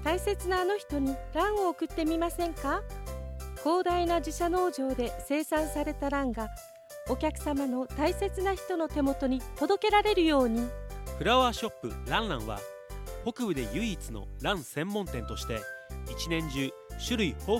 大切なあの人にランを送ってみませんか？広大な自社農場で生産されたランがお客様の大切な人の手元に届けられるように。 フラワーショップランランは北部で唯一のラン専門店として一年中種類豊